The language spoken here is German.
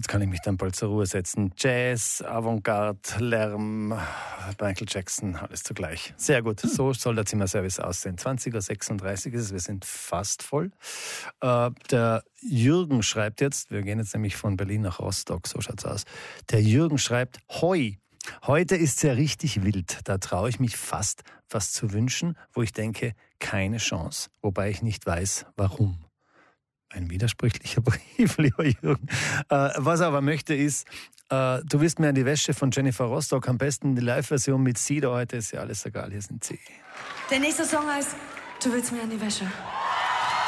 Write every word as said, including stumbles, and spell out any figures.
kann ich mich dann bald zur Ruhe setzen. Jazz, Avantgarde, Lärm, Michael Jackson, alles zugleich. Sehr gut, so soll der Zimmerservice aussehen. zwanzig Uhr sechsunddreißig ist es, wir sind fast voll. Äh, der Jürgen schreibt jetzt, wir gehen jetzt nämlich von Berlin nach Rostock, so schaut's aus. Der Jürgen schreibt, hoi, heute ist ja richtig wild. Da traue ich mich fast, was zu wünschen, wo ich denke, keine Chance. Wobei ich nicht weiß, warum. Ein widersprüchlicher Brief, lieber Jürgen. Äh, was er aber möchte ist, äh, du wirst mir an die Wäsche von Jennifer Rostock, am besten die Live-Version mit Sie. Da heute ist ja alles egal, hier sind Sie. Der nächste Song heißt, du willst mir an die Wäsche.